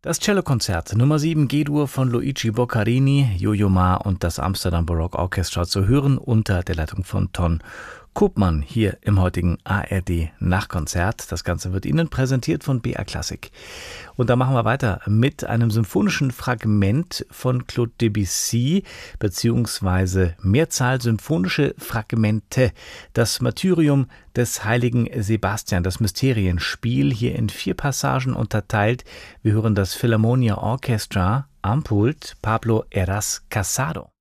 Das Cellokonzert Nummer 7 G-Dur von Luigi Boccherini, Yo-Yo Ma und das Amsterdam Baroque Orchestra zu hören unter der Leitung von Ton Koopman hier im heutigen ARD Nachkonzert. Das Ganze wird Ihnen präsentiert von BR Classic. Und da machen wir weiter mit einem symphonischen Fragment von Claude Debussy beziehungsweise Mehrzahl symphonische Fragmente. Das Martyrium des heiligen Sebastian, das Mysterienspiel, hier in 4 Passagen unterteilt. Wir hören das Philharmonia Orchestra am Pult, Pablo Heras Casado.